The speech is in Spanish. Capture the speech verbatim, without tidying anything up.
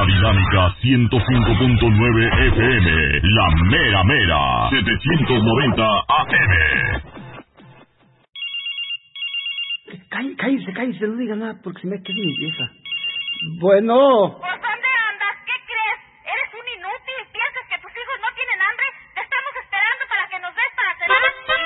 La Dinámica ciento cinco punto nueve F M, La Mera Mera, setecientos noventa A M. Cállese, cállese, no diga nada porque se me queda mi vieja. Bueno.